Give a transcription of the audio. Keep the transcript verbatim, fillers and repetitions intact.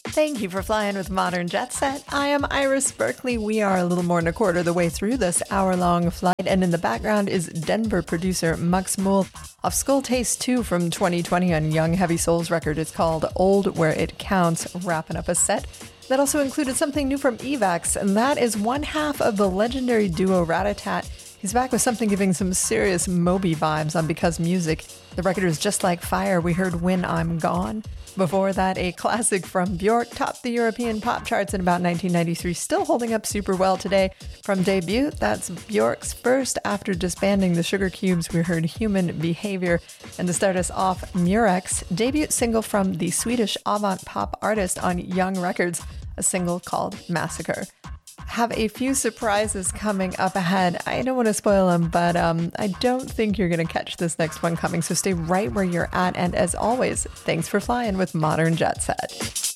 Thank you for flying with Modern Jet Set. I am Iris Berkeley. We are a little more than a quarter of the way through this hour-long flight, and in the background is Denver producer Max Mool of Skull Taste two from twenty twenty on Young Heavy Souls record. It's called Old Where It Counts, wrapping up a set that also included something new from Evax, and that is one half of the legendary duo Ratatat. He's back with something giving some serious Moby vibes on Because Music. The record is Just Like Fire. We heard When I'm Gone. Before that, a classic from Bjork topped the European pop charts in about nineteen ninety-three, still holding up super well today. From Debut, that's Bjork's first after disbanding the Sugar Cubes. We heard Human Behavior. And to start us off, Murex, debut single from the Swedish avant pop artist on Young Records, a single called Massacre. Have a few surprises coming up ahead. I don't want to spoil them, but um, I don't think you're going to catch this next one coming. So stay right where you're at. And as always, thanks for flying with Modern Jet Set.